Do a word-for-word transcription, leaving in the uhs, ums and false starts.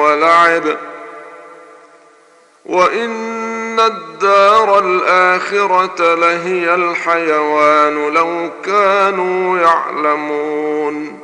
ولعب، وإن الدار الآخرة لهي الحيوان لو كانوا يعلمون.